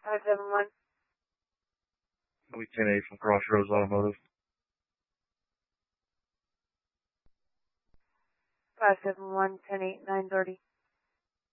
571. We 10-8 from Crossroads Automotive. 571, 10-8, 930.